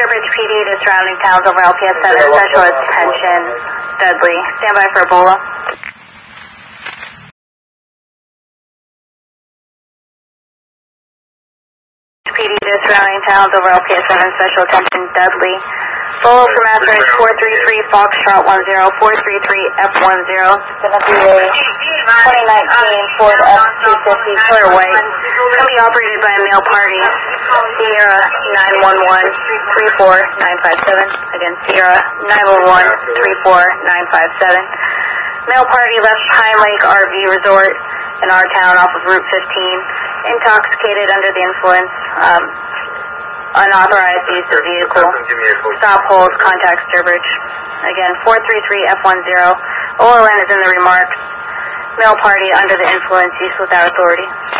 Sturbridge PD to surrounding towns over LPS 7, special attention, Dudley. Stand by for Ebola. PD to surrounding towns over LPS 7, special attention, Dudley. Follow from after 433 Foxtrot 10, 433 F10. It's going to be a 2019 Ford F-250 color white. It's going to be operated by a male party. Sierra 911-34957. Again, Sierra 911-34957. Male party left Pine Lake RV Resort in our town off of Route 15. Intoxicated, under the influence. Unauthorized use of vehicle. Stop, hold, contact Sturbridge. Again, 433 F10. OLN is in the remarks. Male party under the influence, use without authority.